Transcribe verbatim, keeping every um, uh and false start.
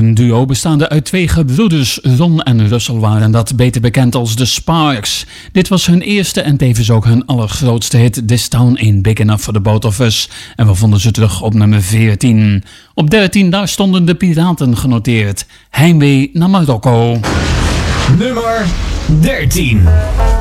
Een duo bestaande uit twee gebroeders, Ron en Russell, waren dat, beter bekend als The Sparks. Dit was hun eerste en tevens ook hun allergrootste hit, This Town Ain't Big Enough for the Both of Us. En we vonden ze terug op nummer veertien. Op dertien, daar stonden de Piraten genoteerd. Heimwee naar Marokko. Nummer dertien.